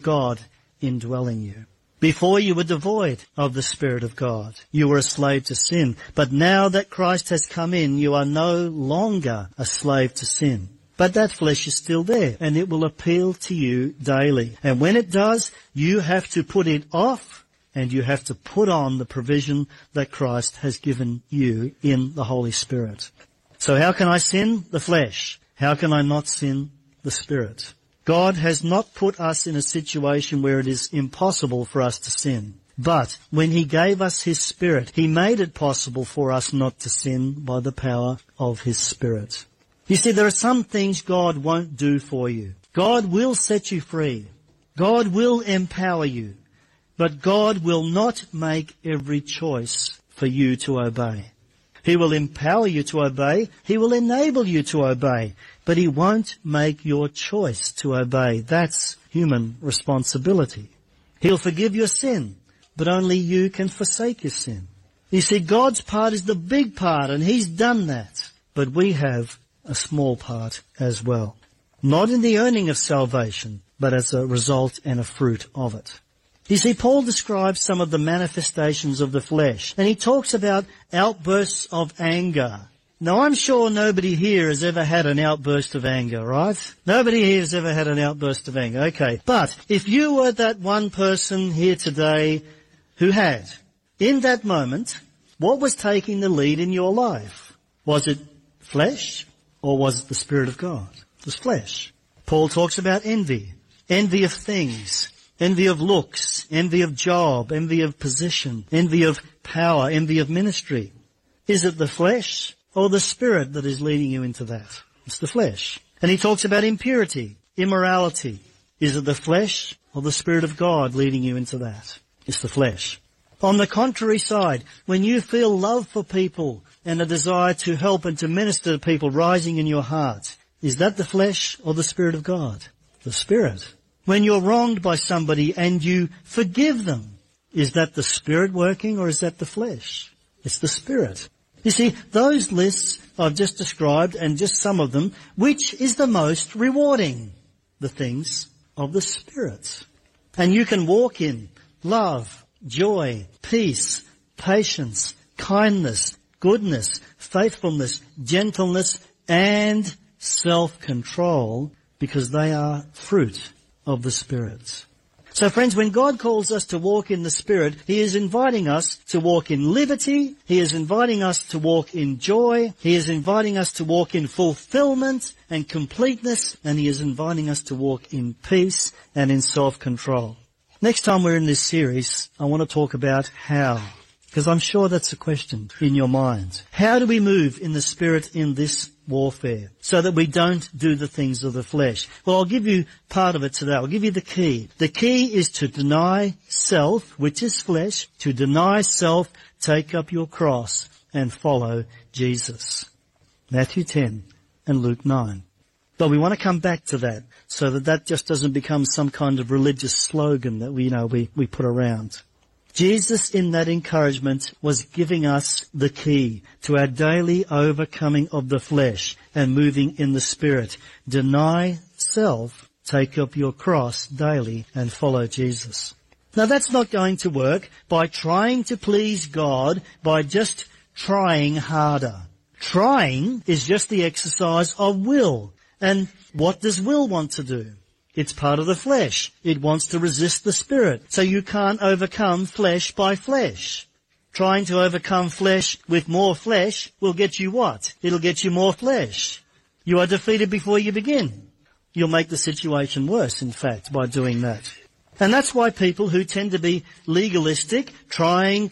God indwelling you. Before you were devoid of the Spirit of God. You were a slave to sin. But now that Christ has come in, you are no longer a slave to sin. But that flesh is still there, and it will appeal to you daily. And when it does, you have to put it off, and you have to put on the provision that Christ has given you in the Holy Spirit. So how can I sin? The flesh. How can I not sin? The Spirit. God has not put us in a situation where it is impossible for us to sin. But when He gave us His Spirit, He made it possible for us not to sin by the power of His Spirit. You see, there are some things God won't do for you. God will set you free. God will empower you. But God will not make every choice for you to obey. He will empower you to obey. He will enable you to obey. But He won't make your choice to obey. That's human responsibility. He'll forgive your sin, but only you can forsake your sin. You see, God's part is the big part, and He's done that. But we have a small part as well. Not in the earning of salvation, but as a result and a fruit of it. You see, Paul describes some of the manifestations of the flesh, and he talks about outbursts of anger. Now, I'm sure nobody here has ever had an outburst of anger, right? Nobody here has ever had an outburst of anger. Okay. But if you were that one person here today who had, in that moment, what was taking the lead in your life? Was it flesh or was it the Spirit of God? It was flesh. Paul talks about envy. Envy of things. Envy of looks. Envy of job. Envy of position. Envy of power. Envy of ministry. Is it the flesh or the Spirit that is leading you into that? It's the flesh. And he talks about impurity, immorality. Is it the flesh or the Spirit of God leading you into that? It's the flesh. On the contrary side, when you feel love for people and a desire to help and to minister to people rising in your heart, is that the flesh or the Spirit of God? The Spirit. When you're wronged by somebody and you forgive them, is that the Spirit working or is that the flesh? It's the Spirit. You see, those lists I've just described, and just some of them, which is the most rewarding? The things of the Spirit. And you can walk in love, joy, peace, patience, kindness, goodness, faithfulness, gentleness, and self-control, because they are fruit of the Spirit. So friends, when God calls us to walk in the Spirit, He is inviting us to walk in liberty. He is inviting us to walk in joy. He is inviting us to walk in fulfillment and completeness. And He is inviting us to walk in peace and in self-control. Next time we're in this series, I want to talk about how. Because I'm sure that's a question in your mind. How do we move in the Spirit in this warfare so that we don't do the things of the flesh? Well, I'll give you part of it today. I'll give you the key. The key is to deny self, which is flesh, to deny self, take up your cross and follow Jesus. Matthew 10 and Luke 9. But we want to come back to that so that that just doesn't become some kind of religious slogan that we put around. Jesus in that encouragement was giving us the key to our daily overcoming of the flesh and moving in the Spirit. Deny self, take up your cross daily and follow Jesus. Now that's not going to work by trying to please God by just trying harder. Trying is just the exercise of will. And what does will want to do? It's part of the flesh. It wants to resist the Spirit. So you can't overcome flesh by flesh. Trying to overcome flesh with more flesh will get you what? It'll get you more flesh. You are defeated before you begin. You'll make the situation worse, in fact, by doing that. And that's why people who tend to be legalistic, trying,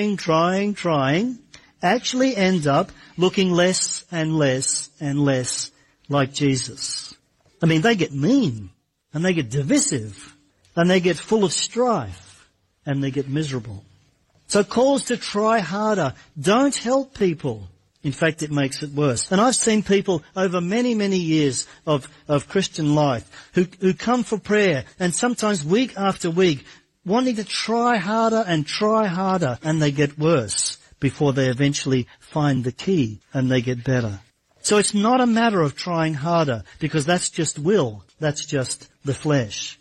actually end up looking less and less and less like Jesus. I mean, they get mean. And they get divisive, and they get full of strife, and they get miserable. So calls to try harder don't help people. In fact, it makes it worse. And I've seen people over many, many years of Christian life who come for prayer, and sometimes week after week, wanting to try harder, and they get worse before they eventually find the key, and they get better. So it's not a matter of trying harder, because that's just will. That's just the flesh.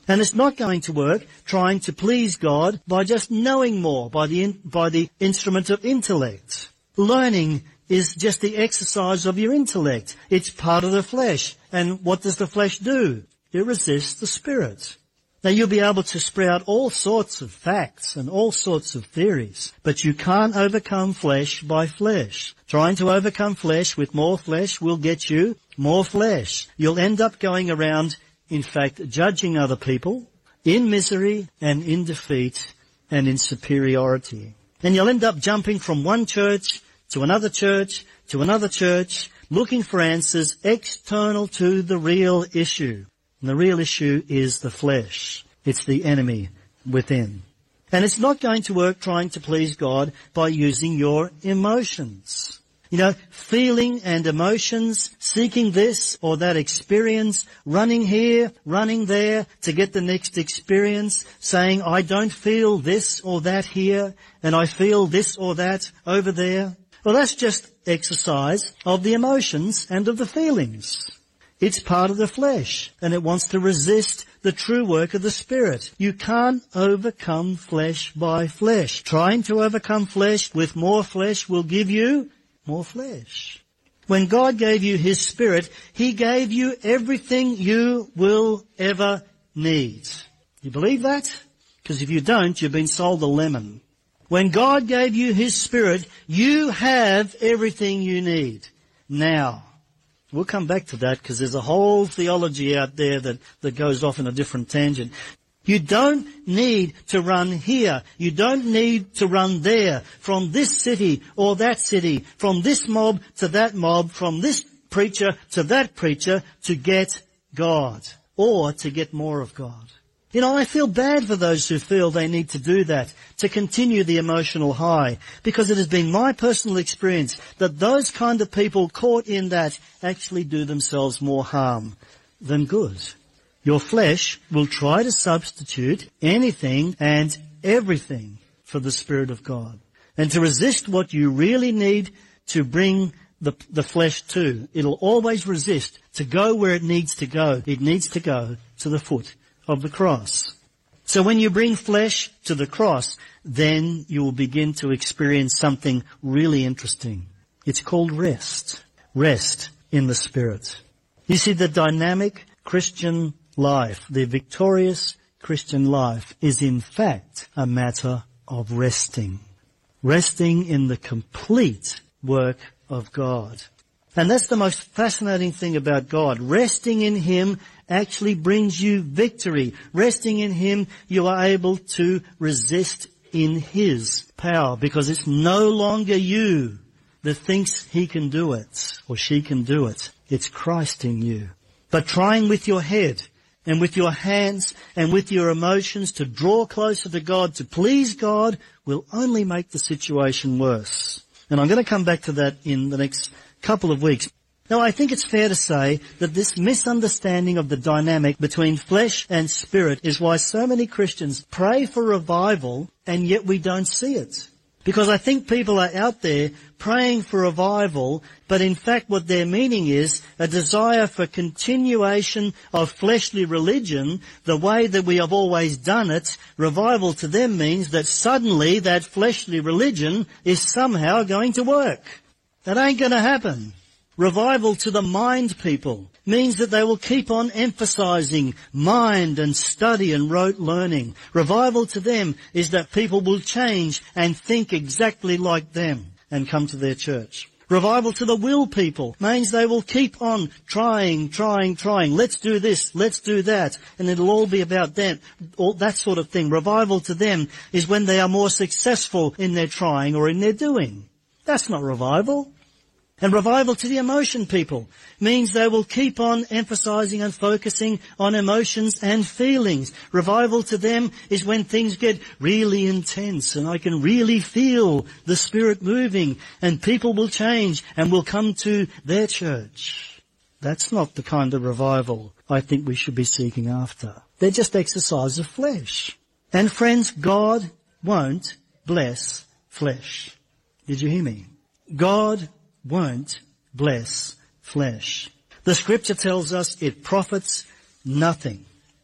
And it's not going to work trying to please God by just knowing more, by the instrument of intellect. Learning is just the exercise of your intellect. It's part of the flesh. And what does the flesh do? It resists the Spirit. Now you'll be able to sprout all sorts of facts and all sorts of theories, but you can't overcome flesh by flesh. Trying to overcome flesh with more flesh will get you more flesh. You'll end up going around, in fact, judging other people in misery and in defeat and in superiority. And you'll end up jumping from one church to another church to another church, looking for answers external to the real issue. And the real issue is the flesh. It's the enemy within. And it's not going to work trying to please God by using your emotions. You know, feeling and emotions, seeking this or that experience, running here, running there to get the next experience, saying, I don't feel this or that here, and I feel this or that over there. Well, that's just exercise of the emotions and of the feelings. It's part of the flesh, and it wants to resist the true work of the Spirit. You can't overcome flesh by flesh. Trying to overcome flesh with more flesh will give you more flesh. When God gave you His Spirit, He gave you everything you will ever need. You believe that? Because if you don't, you've been sold a lemon. When God gave you His Spirit, you have everything you need now. We'll come back to that because there's a whole theology out there that goes off in a different tangent. You don't need to run here. You don't need to run there. From this city or that city. From this mob to that mob. From this preacher to that preacher to get God. Or to get more of God. You know, I feel bad for those who feel they need to do that, to continue the emotional high, because it has been my personal experience that those kind of people caught in that actually do themselves more harm than good. Your flesh will try to substitute anything and everything for the Spirit of God. And to resist what you really need to bring the flesh to. It'll always resist to go where it needs to go. It needs to go to the foot of the cross. So when you bring flesh to the cross, then you will begin to experience something really interesting. It's called rest. Rest in the Spirit. You see, the dynamic Christian life, the victorious Christian life, is in fact a matter of resting. Resting in the complete work of God. And that's the most fascinating thing about God. Resting in Him actually brings you victory. Resting in Him, you are able to resist in His power, because it's no longer you that thinks he can do it or she can do it. It's Christ in you. But trying with your head and with your hands and with your emotions to draw closer to God, to please God, will only make the situation worse. And I'm going to come back to that in the next couple of weeks. Now, I think it's fair to say that this misunderstanding of the dynamic between flesh and spirit is why so many Christians pray for revival and yet we don't see it. Because I think people are out there praying for revival, but in fact what their meaning is a desire for continuation of fleshly religion the way that we have always done it. Revival to them means that suddenly that fleshly religion is somehow going to work. That ain't going to happen. Revival to the mind people means that they will keep on emphasizing mind and study and rote learning. Revival to them is that people will change and think exactly like them and come to their church. Revival to the will people means they will keep on trying. Let's do this, let's do that, and it'll all be about them, all that sort of thing. Revival to them is when they are more successful in their trying or in their doing. That's not revival. And revival to the emotion people means they will keep on emphasizing and focusing on emotions and feelings. Revival to them is when things get really intense and I can really feel the Spirit moving and people will change and will come to their church. That's not the kind of revival I think we should be seeking after. They're just exercise of flesh. And friends, God won't bless flesh. Did you hear me? God won't bless flesh. The scripture tells us it profits nothing.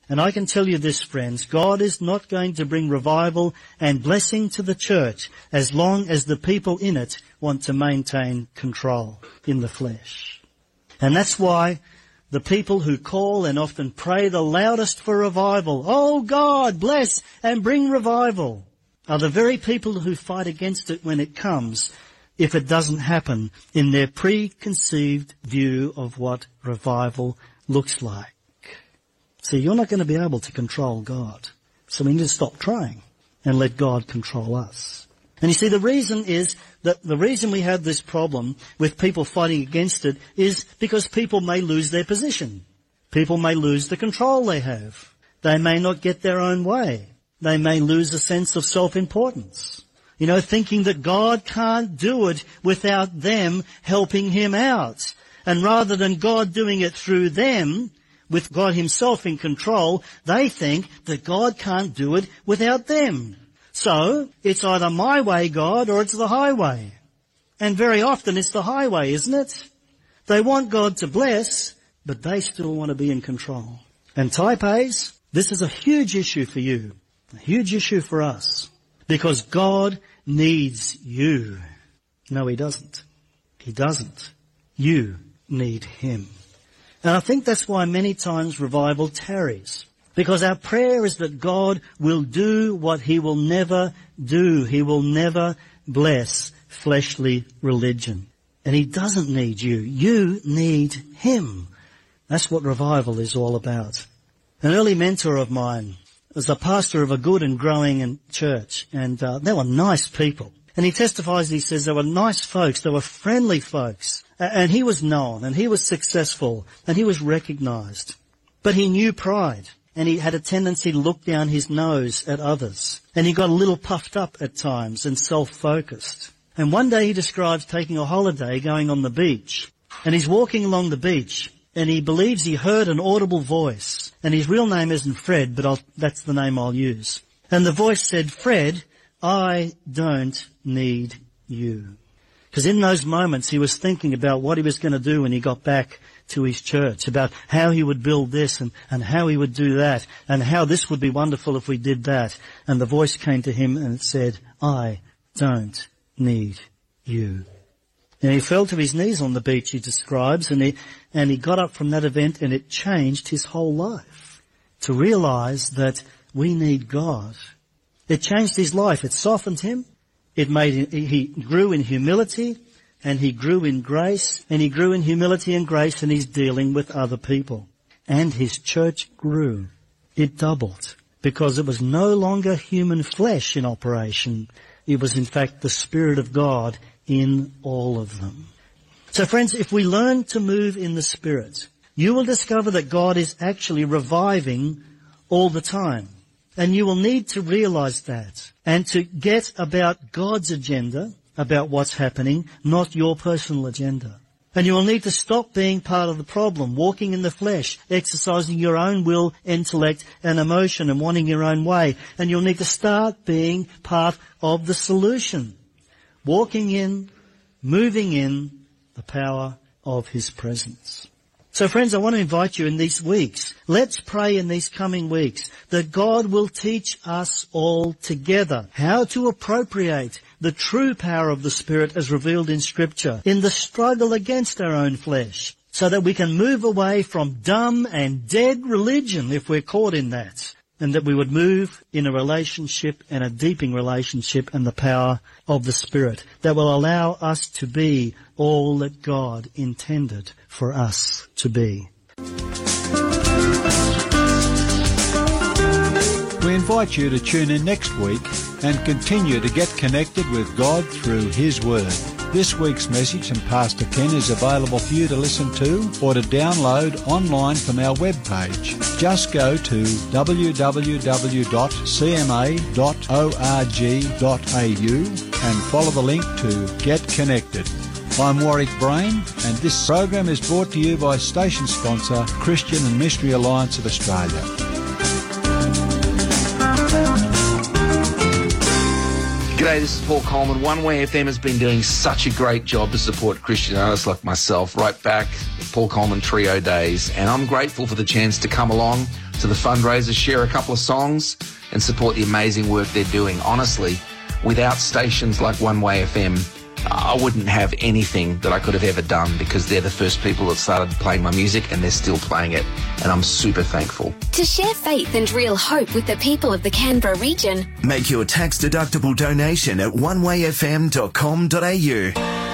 And I can tell you this, friends, God is not going to bring revival and blessing to the church as long as the people in it want to maintain control in the flesh. And that's why the people who call and often pray the loudest for revival, "Oh God, bless and bring revival," are the very people who fight against it when it comes, if it doesn't happen in their preconceived view of what revival looks like. See, you're not going to be able to control God. So we need to stop trying and let God control us. And you see, the reason is that the reason we have this problem with people fighting against it is because people may lose their position. People may lose the control they have. They may not get their own way. They may lose a sense of self-importance. You know, thinking that God can't do it without them helping him out. And rather than God doing it through them, with God himself in control, they think that God can't do it without them. So, it's either my way, God, or it's the highway. And very often it's the highway, isn't it? They want God to bless, but they still want to be in control. And type A's, this is a huge issue for you. A huge issue for us. Because God needs you. No, he doesn't. He doesn't. You need him. And I think that's why many times revival tarries. Because our prayer is that God will do what he will never do. He will never bless fleshly religion. And he doesn't need you. You need him. That's what revival is all about. An early mentor of mine was the pastor of a good and growing church. And they were nice people. And he testifies, he says, they were nice folks. They were friendly folks. And he was known, and he was successful, and he was recognized. But he knew pride, and he had a tendency to look down his nose at others. And he got a little puffed up at times and self-focused. And one day he describes taking a holiday, going on the beach. And he's walking along the beach, and he believes he heard an audible voice. And his real name isn't Fred, but that's the name I'll use. And the voice said, "Fred, I don't need you." Because in those moments he was thinking about what he was going to do when he got back to his church, about how he would build this and how he would do that, and how this would be wonderful if we did that. And the voice came to him and it said, "I don't need you." And he fell to his knees on the beach, he describes, and he got up from that event, and it changed his whole life to realize that we need God. It changed his life. It softened him. He grew in humility, and he grew in grace, and he grew in humility and grace, and he's dealing with other people. And his church grew. It doubled, because it was no longer human flesh in operation. It was in fact the Spirit of God in all of them. So friends, if we learn to move in the Spirit, you will discover that God is actually reviving all the time. And you will need to realize that and to get about God's agenda, about what's happening, not your personal agenda. And you will need to stop being part of the problem, walking in the flesh, exercising your own will, intellect and emotion and wanting your own way. And you'll need to start being part of the solution, walking in, moving in the power of his presence. So friends, I want to invite you in these weeks. Let's pray in these coming weeks that God will teach us all together how to appropriate the true power of the Spirit as revealed in Scripture in the struggle against our own flesh, so that we can move away from dumb and dead religion if we're caught in that, and that we would move in a relationship and a deepening relationship and the power of the Spirit that will allow us to be all that God intended for us to be. We invite you to tune in next week and continue to get connected with God through His Word. This week's message from Pastor Ken is available for you to listen to or to download online from our webpage. Just go to www.cma.org.au and follow the link to Get Connected. I'm Warwick Brain, and this program is brought to you by station sponsor Christian and Missionary Alliance of Australia. G'day, this is Paul Coleman. One Way FM has been doing such a great job to support Christian artists like myself right back at Paul Coleman Trio days, and I'm grateful for the chance to come along, to the fundraiser, share a couple of songs, and support the amazing work they're doing. Honestly, without stations like One Way FM, I wouldn't have anything that I could have ever done, because they're the first people that started playing my music, and they're still playing it, and I'm super thankful. To share faith and real hope with the people of the Canberra region, make your tax-deductible donation at onewayfm.com.au.